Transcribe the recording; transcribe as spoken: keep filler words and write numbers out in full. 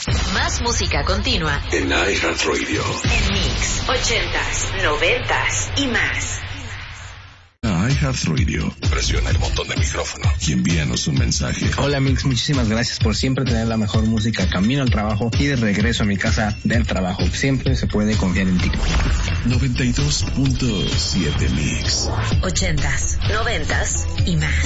Más música continua en iHeartRadio. En Mix, ochentas, noventas y más. iHeartRadio. Presiona el botón de micrófono y envíanos un mensaje. Hola Mix, muchísimas gracias por siempre tener la mejor música camino al trabajo y de regreso a mi casa del trabajo. Siempre se puede confiar en ti. noventa y dos punto siete Mix. Ochentas, noventas y más.